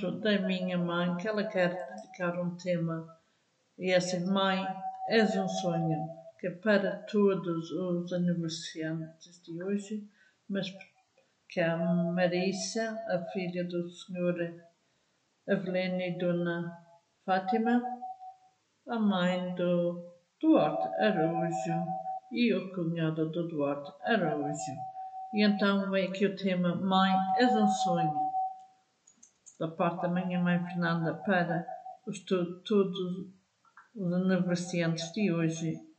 dentro da minha mãe, que ela quer dedicar um tema, e é assim: Mãe, és um sonho, que é para todos os aniversariantes de hoje, mas que é a Marissa, a filha do senhor Avelino e Dona Fátima, a mãe do Duarte Araújo e o cunhado do Duarte Araújo. E então vem aqui o tema: Mãe, és um sonho, da parte da minha mãe Fernanda, para todos os aniversariantes de hoje